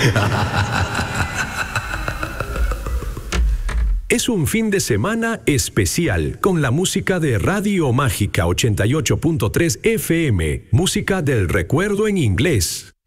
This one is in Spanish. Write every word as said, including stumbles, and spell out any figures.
Es un fin de semana especial con la música de Radio Mágica ochenta y ocho punto tres F M, música del recuerdo en inglés.